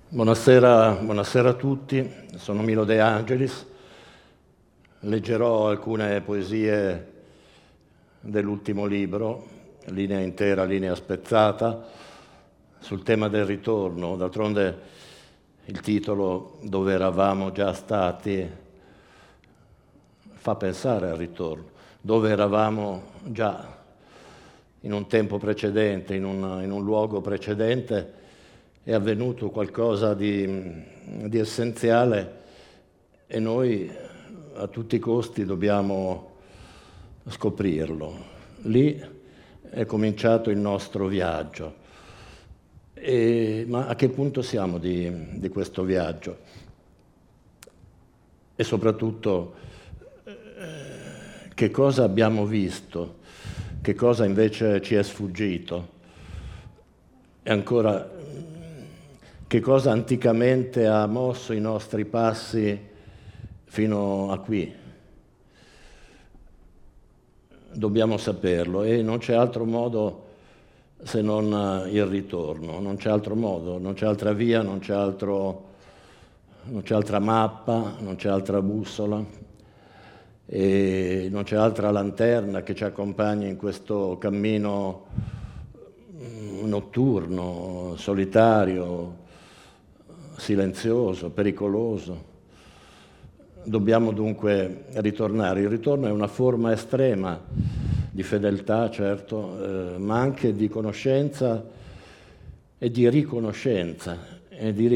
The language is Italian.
Buonasera a tutti, sono Milo De Angelis, leggerò alcune poesie dell'ultimo libro, linea intera, linea spezzata, sul tema del ritorno. D'altronde il titolo "Dove eravamo già stati" fa pensare al ritorno, dove eravamo già in un tempo precedente, in un luogo precedente. È avvenuto qualcosa di essenziale e noi a tutti i costi dobbiamo scoprirlo. Lì è cominciato il nostro viaggio. Ma a che punto siamo di questo viaggio? E soprattutto che cosa abbiamo visto, che cosa invece ci è sfuggito? E ancora, che cosa anticamente ha mosso i nostri passi fino a qui? Dobbiamo saperlo e non c'è altro modo se non il ritorno, non c'è altro modo, non c'è altra via, non c'è altra mappa, non c'è altra bussola e non c'è altra lanterna che ci accompagni in questo cammino notturno, solitario, silenzioso, pericoloso. Dobbiamo dunque ritornare. Il ritorno è una forma estrema di fedeltà, certo, ma anche di conoscenza e di riconoscenza, e di